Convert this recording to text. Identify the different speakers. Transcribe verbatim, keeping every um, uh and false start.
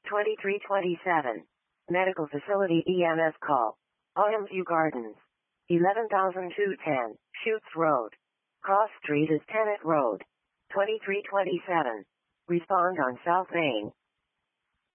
Speaker 1: twenty-three twenty-seven. Medical Facility E M S call. Autumn View Gardens. eleven thousand two hundred ten, Schutz Road. Cross Street is Tennant Road. twenty-three twenty-seven. Respond on South Main.